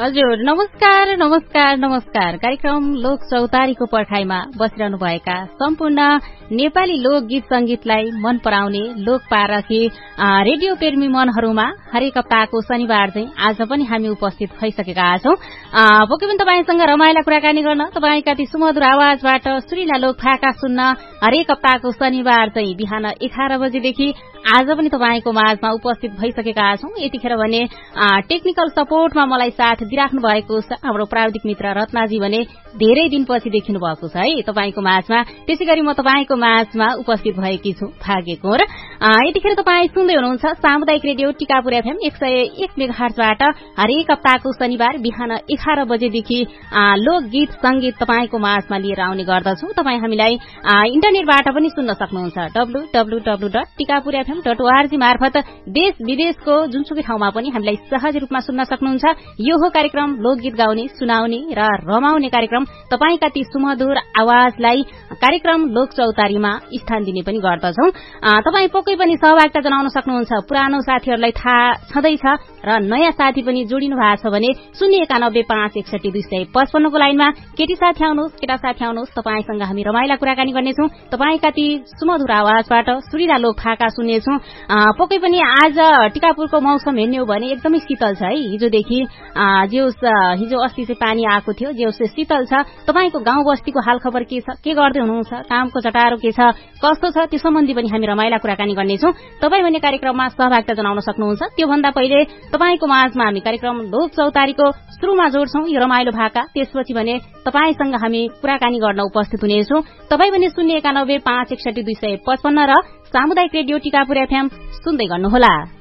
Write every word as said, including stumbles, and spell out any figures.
हजुर नमस्कार नमस्कार नमस्कार। कार्यक्रम लोक चौतारीको पर्खाइमा बसिरहनु भएका सम्पूर्ण नेपाली लोकगीत संगीतलाई मन पराउने लोक पारखी रेडियो प्रेमी मनहरूमा हरेक हप्ताको शनिबार चाहिँ आज पनि हामी उपस्थित भइसकेका छौं। पक्कै पनि तपाईसँग रमाइला कुराकानी गर्न, तपाईका ती सुमधुर आवाजबाट सुरिला लोक फाका सुन्न हरेक हप्ताको शनिबार चाहिँ बिहान एघार बजेदेखि आज पनि तपाईको माझमा उपस्थित भइसकेका छौं। यतिखेर भने टेक्निकल सपोर्टमा मलाई साथ दिइराख्नु भएको छ हाम्रो प्राविधिक मित्र रत्नाजी भने धेरै दिनपछि देखिनु भएको छ है तपाईको माझमा। त्यसैगरी म तपाईको माझमा उपस्थित भएकी छु भागेको र यतिखेर तपाई सुन्दै हुनुहुन्छ सामुदायिक रेडियो टिकापुर एफएम एक सय एक मेगाहर्जबाट हरेक हप्ताको शनिबार बिहान एघार बजेदेखि लोकगीत संगीत तपाईको माझमा लिएर आउने गर्दछौं। तपाई हामीलाई इन्टरनेटबाट पनि सुन्न सक्नुहुन्छ W W W dot Tikapur FM dot ORG मार्फत देश विदेशको जुनसुकै ठाउँमा पनि हामीलाई सहज रूपमा सुन्न सक्नुहुन्छ। यो हो कार्यक्रम लोकगीत गाउने, सुनाउने र रमाउने कार्यक्रम। तपाईका ती सुमधुर आवाजलाई कार्यक्रम लोक चौतारीमा स्थान दिने पनि गर्दछौं। तपाई पक्कै पनि सहभागिता जनाउन सक्नुहुन्छ। पुरानो साथीहरूलाई थाहा छँदैछ र नयाँ साथी पनि जोडिनु भएको छ भने शून्य एकानब्बे पाँच एकसठी दुई सय पचपन्नको लाइनमा केटी साथी आउनुहोस्, केटा साथी आउनुहोस्। तपाईसँग हामी रमाइला कुराकानी गर्नेछौं। तपाईका ती सुमधुर आवाजबाट सुरिला लोक फाका सुन्नेछौं। पक्कै पनि आज टिकापुरको मौसम हेर्ने हो भने एकदमै शीतल छ है। हिजोदेखि जेउस हिजो अस्ति चाहिँ पानी आएको थियो, जेउस शीतल छ। तपाईको गाउँ बस्तीको हालखबर के छ, के गर्दै हुनुहुन्छ, कामको चटारो के छ, कस्तो छ, त्यो सम्बन्धी पनि हामी रमाइला कुराकानी गर्नेछौं। तपाई भने कार्यक्रममा सहभागिता जनाउन सक्नुहुन्छ। त्योभन्दा पहिले तपाईको माझमा हामी कार्यक्रम लोक चौतारीको सुरुमा जोड्छौं यो रमाइलो भाका। त्यसपछि भने तपाईसँग हामी कुराकानी गर्न उपस्थित हुनेछौं। तपाई भने शून्य एकानब्बे पाँच एकसठी दुई सय पचपन्न र सामुदायिक रेडियो टिकापुर एफएम सुन्दै गर्नुहोला।